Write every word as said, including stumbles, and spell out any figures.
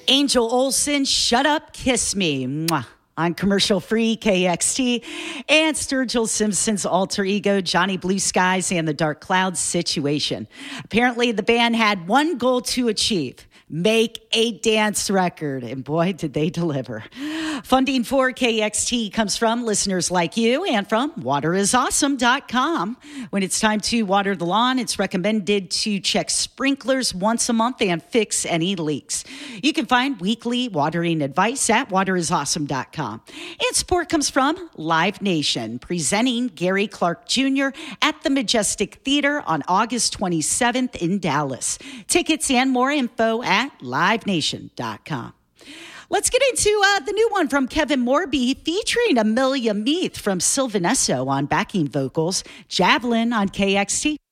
Angel Olsen, Shut Up, Kiss Me. Mwah. On commercial-free K X T, and Sturgill Simpson's alter ego, Johnny Blue Skies and the Dark Clouds Situation. Apparently, the band had one goal to achieve: make a dance record. And boy, did they deliver. Funding for K X T comes from listeners like you and from water is awesome dot com. When it's time to water the lawn, it's recommended to check sprinklers once a month and fix any leaks. You can find weekly watering advice at water is awesome dot com. And support comes from Live Nation, presenting Gary Clark Junior at the Majestic Theater on August twenty-seventh in Dallas. Tickets and more info at live nation dot com. Let's get into uh, the new one from Kevin Morby, featuring Amelia Meath from Sylvanesso on backing vocals, Javelin on K X T.